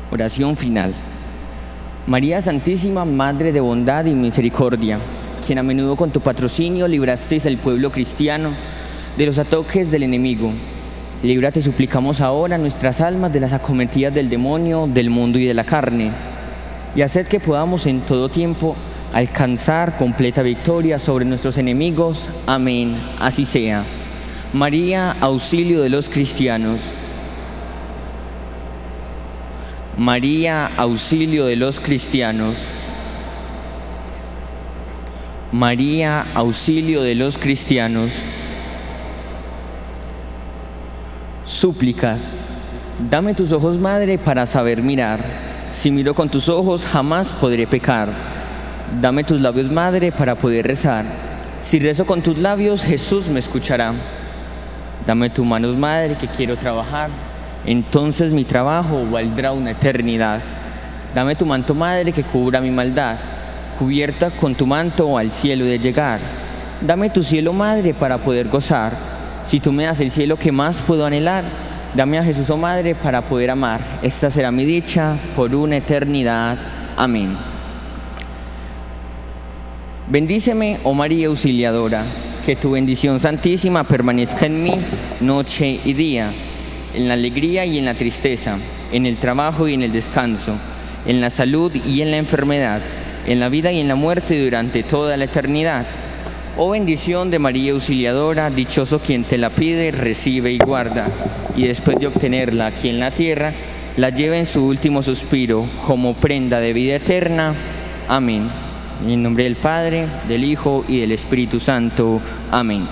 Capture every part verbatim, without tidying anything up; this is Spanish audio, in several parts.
Oración final. María Santísima, Madre de bondad y misericordia, quien a menudo con tu patrocinio librasteis al pueblo cristiano de los ataques del enemigo, líbrate, suplicamos ahora, nuestras almas de las acometidas del demonio, del mundo y de la carne, y haced que podamos en todo tiempo alcanzar completa victoria sobre nuestros enemigos. Amén. Así sea. María, auxilio de los cristianos. María, auxilio de los cristianos. María, auxilio de los cristianos. Súplicas. Dame tus ojos, Madre, para saber mirar. Si miro con tus ojos, jamás podré pecar. Dame tus labios, Madre, para poder rezar. Si rezo con tus labios, Jesús me escuchará. Dame tus manos, Madre, que quiero trabajar. Entonces mi trabajo valdrá una eternidad. Dame tu manto, Madre, que cubra mi maldad. Cubierta con tu manto al cielo de llegar. Dame tu cielo, Madre, para poder gozar. Si tú me das el cielo que más puedo anhelar, dame a Jesús, oh Madre, para poder amar. Esta será mi dicha por una eternidad. Amén. Bendíceme, oh María Auxiliadora, que tu bendición santísima permanezca en mí noche y día, en la alegría y en la tristeza, en el trabajo y en el descanso, en la salud y en la enfermedad, en la vida y en la muerte durante toda la eternidad. Oh bendición de María Auxiliadora, dichoso quien te la pide, recibe y guarda, y después de obtenerla aquí en la tierra, la lleva en su último suspiro como prenda de vida eterna. Amén. En el nombre del Padre, del Hijo y del Espíritu Santo. Amén.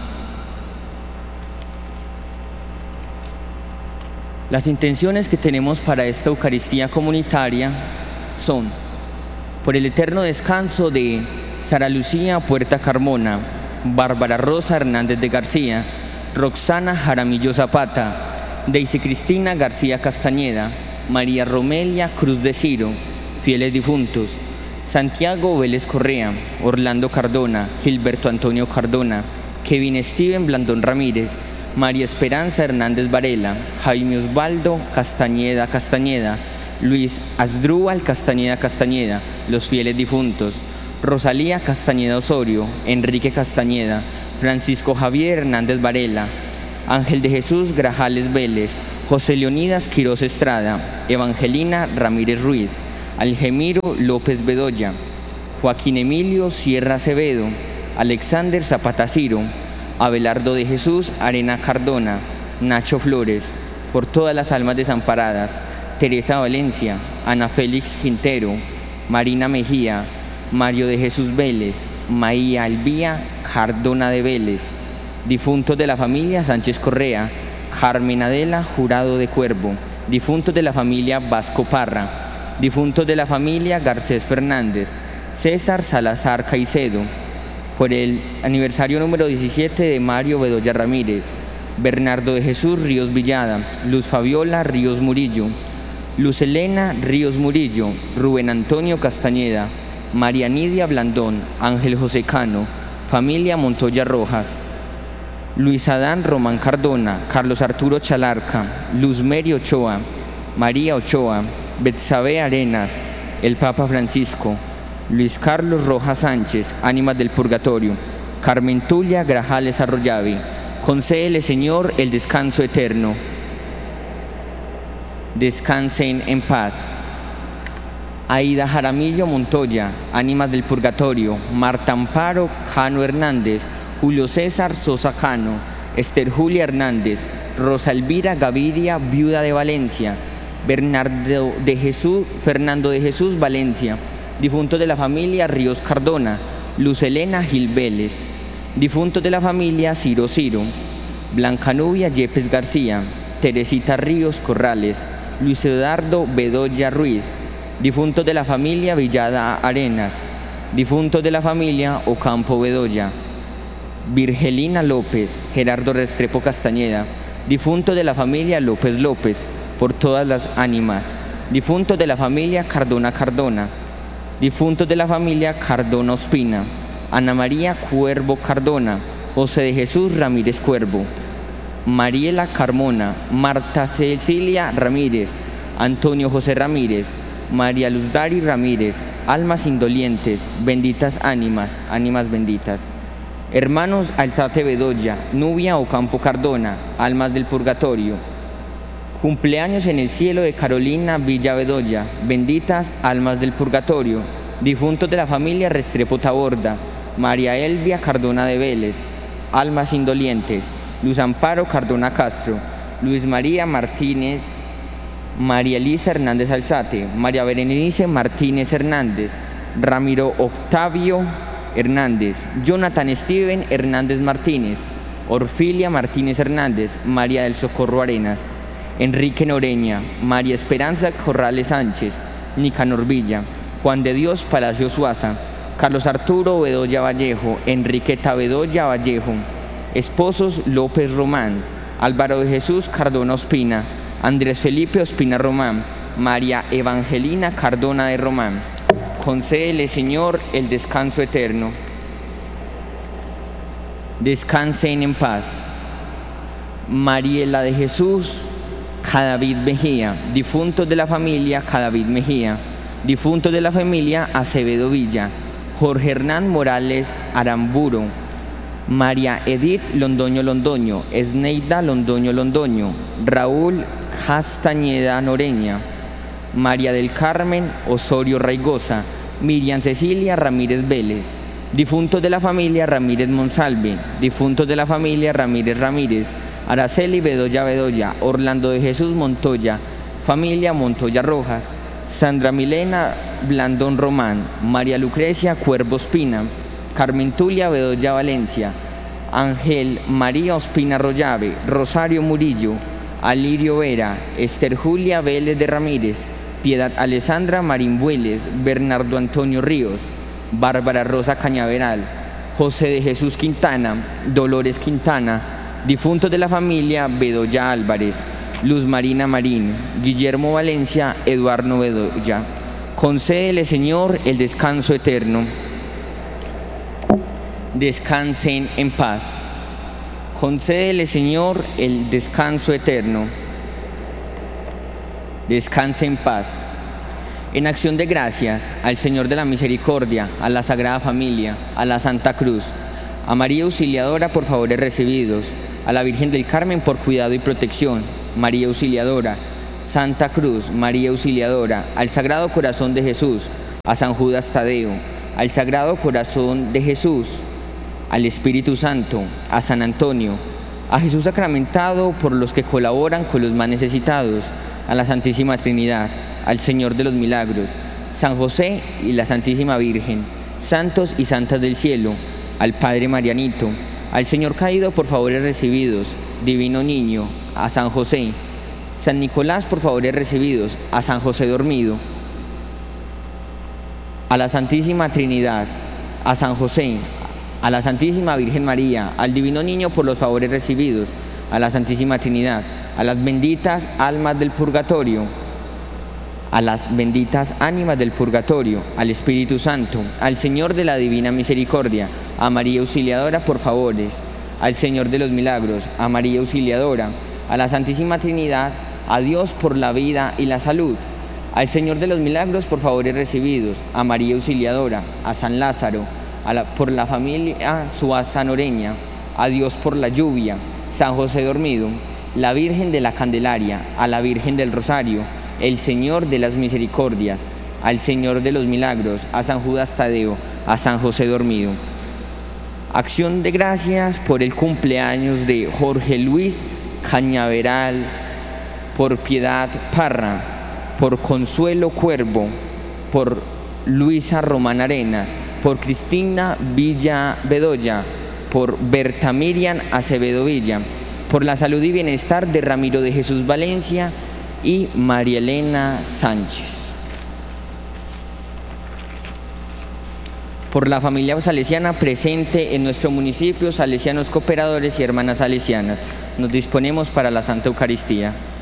Las intenciones que tenemos para esta Eucaristía comunitaria son: por el eterno descanso de Sara Lucía Puerta Carmona, Bárbara Rosa Hernández de García, Roxana Jaramillo Zapata, Deisy Cristina García Castañeda, María Romelia Cruz de Ciro, fieles difuntos, Santiago Vélez Correa, Orlando Cardona, Gilberto Antonio Cardona, Kevin Steven Blandón Ramírez, María Esperanza Hernández Varela, Jaime Osvaldo Castañeda Castañeda, Luis Asdrúbal Castañeda Castañeda, los fieles difuntos, Rosalía Castañeda Osorio, Enrique Castañeda, Francisco Javier Hernández Varela, Ángel de Jesús Grajales Vélez, José Leonidas Quirós Estrada, Evangelina Ramírez Ruiz, Algemiro López Bedoya, Joaquín Emilio Sierra Acevedo, Alexander Zapata Ciro, Abelardo de Jesús Arena Cardona, Nacho Flores, por todas las almas desamparadas, Teresa Valencia, Ana Félix Quintero, Marina Mejía, Mario de Jesús Vélez, Maía Albía Cardona de Vélez, difuntos de la familia Sánchez Correa, Carmen Adela Jurado de Cuervo, difuntos de la familia Vasco Parra, difuntos de la familia Garcés Fernández, César Salazar Caicedo, por el aniversario número diecisiete de Mario Bedoya Ramírez, Bernardo de Jesús Ríos Villada, Luz Fabiola Ríos Murillo, Luz Elena Ríos Murillo, Rubén Antonio Castañeda, María Nidia Blandón, Ángel José Cano, familia Montoya Rojas, Luis Adán Román Cardona, Carlos Arturo Chalarca, Luz Mary Ochoa, María Ochoa, Betsabe Arenas, el Papa Francisco, Luis Carlos Rojas Sánchez, ánimas del purgatorio, Carmen Tulia Grajales Arroyavi, concédele, Señor, el descanso eterno. Descansen en paz. Aida Jaramillo Montoya, ánimas del purgatorio, Marta Amparo Cano Hernández, Julio César Sosa Cano, Esther Julia Hernández, Rosa Elvira Gaviria, viuda de Valencia, Bernardo de Jesús, Fernando de Jesús Valencia, difuntos de la familia Ríos Cardona, Luz Elena Gil Vélez, difuntos de la familia Ciro Ciro, Blanca Nubia Yepes García, Teresita Ríos Corrales, Luis Eduardo Bedoya Ruiz, difuntos de la familia Villada Arenas, difuntos de la familia Ocampo Bedoya, Virgelina López, Gerardo Restrepo Castañeda, difuntos de la familia López López, por todas las ánimas, difuntos de la familia Cardona Cardona, difuntos de la familia Cardona Ospina, Ana María Cuervo Cardona, José de Jesús Ramírez Cuervo, Mariela Carmona, Marta Cecilia Ramírez, Antonio José Ramírez, María Luz Dari Ramírez, almas indolientes, benditas ánimas, ánimas benditas. Hermanos Alzate Bedoya, Nubia Ocampo Cardona, almas del purgatorio. Cumpleaños en el cielo de Carolina Villa Bedoya, benditas almas del purgatorio. Difuntos de la familia Restrepo Taborda, María Elvia Cardona de Vélez, almas indolientes. Luz Amparo Cardona Castro, Luis María Martínez, María Elisa Hernández Alzate, María Berenice Martínez Hernández, Ramiro Octavio Hernández, Jonathan Steven Hernández Martínez, Orfilia Martínez Hernández, María del Socorro Arenas, Enrique Noreña, María Esperanza Corrales Sánchez, Nicanor Villa, Juan de Dios Palacio Suaza, Carlos Arturo Bedoya Vallejo, Enriqueta Bedoya Vallejo, esposos López Román, Álvaro de Jesús Cardona Ospina, Andrés Felipe Ospina Román, María Evangelina Cardona de Román. Concédele, Señor, el descanso eterno. Descansen en paz. Mariela de Jesús Cadavid Mejía, difuntos de la familia Cadavid Mejía, difuntos de la familia Acevedo Villa, Jorge Hernán Morales Aramburo, María Edith Londoño Londoño, Esneida Londoño Londoño, Raúl Castañeda Noreña, María del Carmen Osorio Raigosa, Miriam Cecilia Ramírez Vélez, difuntos de la familia Ramírez Monsalve, difuntos de la familia Ramírez Ramírez, Araceli Bedoya Bedoya, Orlando de Jesús Montoya, familia Montoya Rojas, Sandra Milena Blandón Román, María Lucrecia Cuervo Ospina, Carmen Tulia Bedoya Valencia, Ángel María Ospina Rollave, Rosario Murillo, Alirio Vera, Esther Julia Vélez de Ramírez, Piedad Alessandra Marín Bueles, Bernardo Antonio Ríos, Bárbara Rosa Cañaveral, José de Jesús Quintana, Dolores Quintana, difuntos de la familia Bedoya Álvarez, Luz Marina Marín, Guillermo Valencia, Eduardo Bedoya. Concédele, Señor, el descanso eterno. Descansen en paz. Concédele, Señor, el descanso eterno. Descanse en paz. En acción de gracias al Señor de la Misericordia, a la Sagrada Familia, a la Santa Cruz, a María Auxiliadora por favores recibidos, a la Virgen del Carmen por cuidado y protección, María Auxiliadora, Santa Cruz, María Auxiliadora, al Sagrado Corazón de Jesús, a San Judas Tadeo, al Sagrado Corazón de Jesús, al Espíritu Santo, a San Antonio, a Jesús sacramentado por los que colaboran con los más necesitados, a la Santísima Trinidad, al Señor de los Milagros, San José y la Santísima Virgen, santos y santas del cielo, al Padre Marianito, al Señor caído por favores recibidos, Divino Niño, a San José, San Nicolás por favores recibidos, a San José dormido, a la Santísima Trinidad, a San José, a la Santísima Virgen María, al Divino Niño por los favores recibidos, a la Santísima Trinidad, a las benditas almas del purgatorio, a las benditas ánimas del purgatorio, al Espíritu Santo, al Señor de la Divina Misericordia, a María Auxiliadora por favores, al Señor de los Milagros, a María Auxiliadora, a la Santísima Trinidad, a Dios por la vida y la salud, al Señor de los Milagros por favores recibidos, a María Auxiliadora, a San Lázaro, a la, por la familia Suaza Noreña, a Dios por la lluvia, San José dormido, la Virgen de la Candelaria, a la Virgen del Rosario, el Señor de las Misericordias, al Señor de los Milagros, a San Judas Tadeo, a San José dormido. Acción de gracias por el cumpleaños de Jorge Luis Cañaveral, por Piedad Parra, por Consuelo Cuervo, por Luisa Román Arenas, por Cristina Villa Bedoya, por Berta Miriam Acevedo Villa, por la salud y bienestar de Ramiro de Jesús Valencia y María Elena Sánchez. Por la familia salesiana presente en nuestro municipio, salesianos cooperadores y hermanas salesianas, nos disponemos para la Santa Eucaristía.